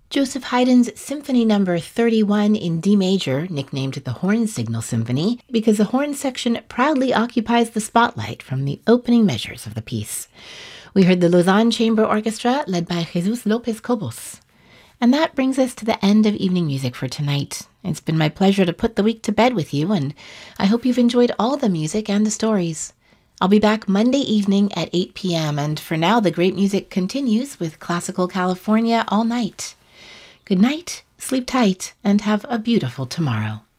Joseph Haydn's Symphony Number 31 in D major, nicknamed the Horn Signal Symphony, because the horn section proudly occupies the spotlight from the opening measures of the piece. We heard the Lausanne Chamber Orchestra, led by Jesus Lopez Cobos. And that brings us to the end of evening music for tonight. It's been my pleasure to put the week to bed with you, and I hope you've enjoyed all the music and the stories. I'll be back Monday evening at 8 p.m., and for now, the great music continues with Classical California all night. Good night, sleep tight, and have a beautiful tomorrow.